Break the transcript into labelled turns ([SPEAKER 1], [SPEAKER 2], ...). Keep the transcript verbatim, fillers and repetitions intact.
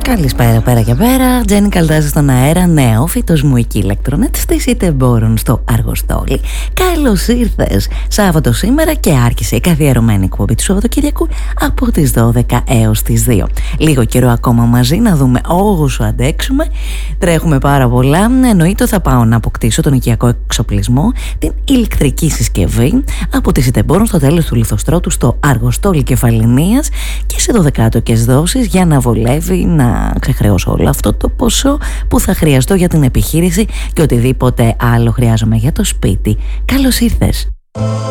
[SPEAKER 1] Καλησπέρα, πέρα και πέρα. Τζένι Καλτάζη στον αέρα, νεόφυτος μου εκεί ηλεκτρονέτ στις Ιτεμπόρων στο Αργοστόλι. Καλώς ήρθες. Σάββατο σήμερα και άρχισε η καθιερωμένη εκπομπή του Σαββατοκυριακού από τις δώδεκα έως τις δύο. Λίγο καιρό ακόμα μαζί να δούμε όσο αντέξουμε. Τρέχουμε πάρα πολλά. Εννοείται θα πάω να αποκτήσω τον οικιακό εξοπλισμό, την ηλεκτρική συσκευή από τις Ιτεμπόρων στο τέλος του Λιθοστρώτου στο Αργοστόλι Κεφαληνίας και σε δωδεκάτοκες δόσεις για να βολεύει να ξεχρεώσω όλο αυτό το ποσό που θα χρειαστώ για την επιχείρηση και οτιδήποτε άλλο χρειάζομαι για το σπίτι. Καλώς ήρθες.